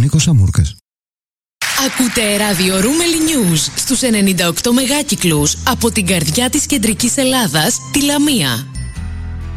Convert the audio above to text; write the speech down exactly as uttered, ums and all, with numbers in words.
Νίκος Σαμούρκας. Ακούτε ράδιο Ρούμελι News στους ενενήντα οκτώ μεγάκυκλους από την καρδιά της κεντρικής Ελλάδας, τη Λαμία.